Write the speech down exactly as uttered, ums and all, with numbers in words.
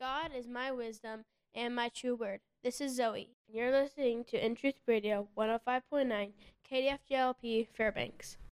God is my wisdom and my true word. This is Zoe, and you're listening to In Truth Radio one oh five point nine K D F J L P Fairbanks.